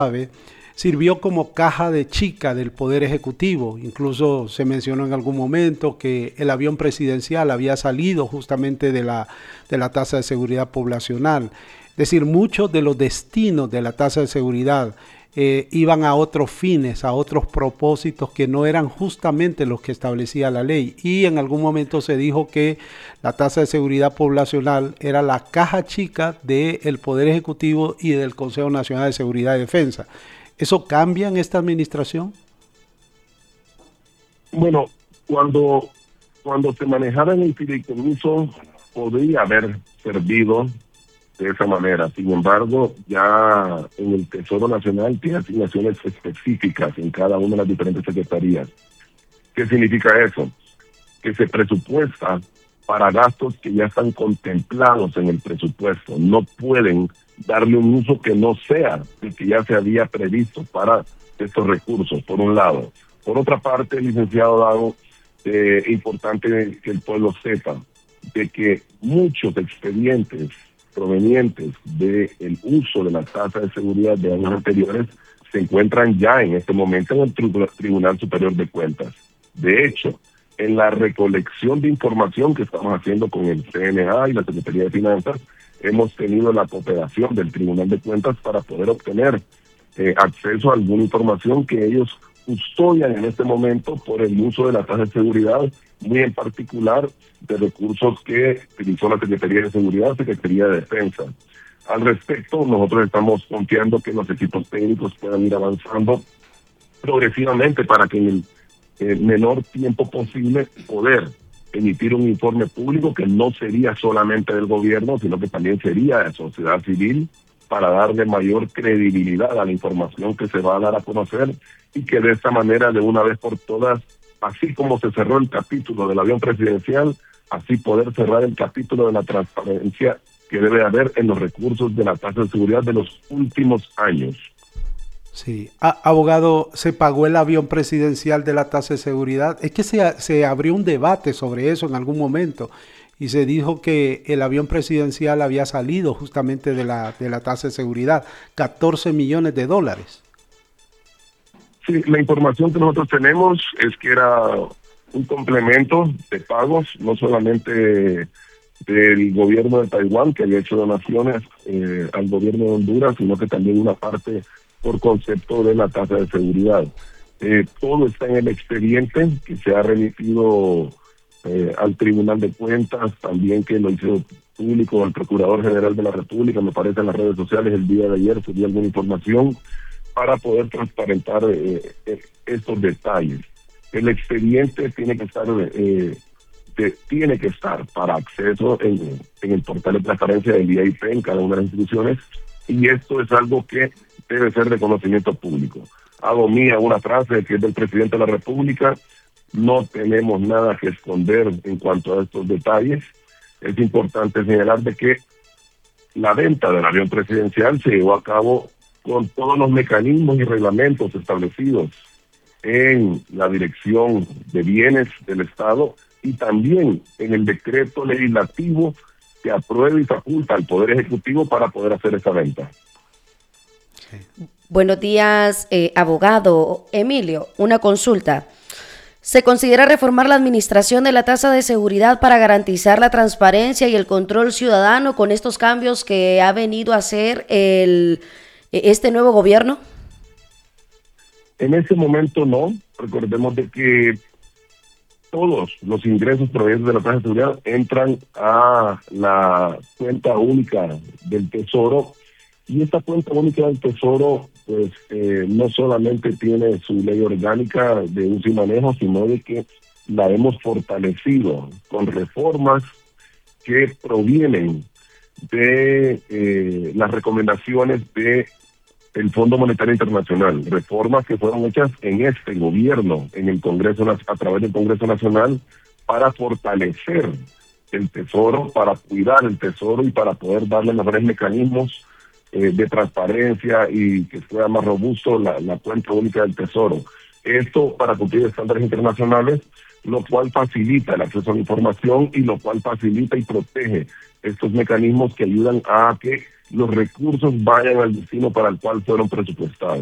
sabe, sirvió como caja de chica del Poder Ejecutivo. Incluso se mencionó en algún momento que el avión presidencial había salido justamente de la tasa de seguridad poblacional. Es decir, muchos de los destinos de la tasa de seguridad iban a otros fines, a otros propósitos que no eran justamente los que establecía la ley. Y en algún momento se dijo que la tasa de seguridad poblacional era la caja chica del Poder Ejecutivo y del Consejo Nacional de Seguridad y Defensa. ¿Eso cambia en esta administración? Bueno, cuando se manejara en el fideicomiso podría haber servido de esa manera. Sin embargo, ya en el Tesoro Nacional tiene asignaciones específicas en cada una de las diferentes secretarías. ¿Qué significa eso? Que se presupuesta para gastos que ya están contemplados en el presupuesto. No pueden darle un uso que no sea el que ya se había previsto para estos recursos, por un lado. Por otra parte, licenciado Dago, importante que el pueblo sepa de que muchos expedientes provenientes del uso de la tasa de seguridad de años anteriores se encuentran ya en este momento en el Tribunal Superior de Cuentas. De hecho, en la recolección de información que estamos haciendo con el CNA y la Secretaría de Finanzas, hemos tenido la cooperación del Tribunal de Cuentas para poder obtener acceso a alguna información que ellos custodian en este momento por el uso de la tasa de seguridad, muy en particular de recursos que utilizó la Secretaría de Seguridad, Secretaría de Defensa. Al respecto, nosotros estamos confiando que los equipos técnicos puedan ir avanzando progresivamente para que en el menor tiempo posible poder emitir un informe público que no sería solamente del gobierno, sino que también sería de sociedad civil, para darle mayor credibilidad a la información que se va a dar a conocer y que de esta manera, de una vez por todas, así como se cerró el capítulo del avión presidencial, así poder cerrar el capítulo de la transparencia que debe haber en los recursos de la tasa de seguridad de los últimos años. Sí, abogado, ¿se pagó el avión presidencial de la tasa de seguridad? Es que se abrió un debate sobre eso en algún momento y se dijo que el avión presidencial había salido justamente de la tasa de seguridad, 14 millones de dólares. Sí, la información que nosotros tenemos es que era un complemento de pagos, no solamente del gobierno de Taiwán, que había hecho donaciones al gobierno de Honduras, sino que también una parte por concepto de la tasa de seguridad. Todo está en el expediente que se ha remitido al Tribunal de Cuentas, también que lo hizo público al Procurador General de la República, me parece en las redes sociales el día de ayer, se dio alguna información para poder transparentar estos detalles. El expediente tiene que estar para acceso en el portal de transparencia del IAIP en cada una de las instituciones, y esto es algo que debe ser de conocimiento público. Hago mía una frase que es del presidente de la República: no tenemos nada que esconder en cuanto a estos detalles. Es importante señalar de que la venta del avión presidencial se llevó a cabo con todos los mecanismos y reglamentos establecidos en la Dirección de Bienes del Estado y también en el decreto legislativo que aprueba y faculta al Poder Ejecutivo para poder hacer esa venta. Buenos días, abogado. Emilio, una consulta. ¿Se considera reformar la administración de la tasa de seguridad para garantizar la transparencia y el control ciudadano con estos cambios que ha venido a hacer este nuevo gobierno? En ese momento no. Recordemos de que todos los ingresos provenientes de la tasa de seguridad entran a la cuenta única del Tesoro, y esta cuenta única del Tesoro pues no solamente tiene su ley orgánica de uso y manejo, sino de que la hemos fortalecido con reformas que provienen de las recomendaciones de el Fondo Monetario Internacional, reformas que fueron hechas en este gobierno, en el Congreso, a través del Congreso Nacional, para fortalecer el Tesoro, para cuidar el Tesoro y para poder darle mejores mecanismos de transparencia y que sea más robusto la cuenta única del Tesoro. Esto para cumplir estándares internacionales, lo cual facilita el acceso a la información y lo cual facilita y protege estos mecanismos que ayudan a que los recursos vayan al destino para el cual fueron presupuestados.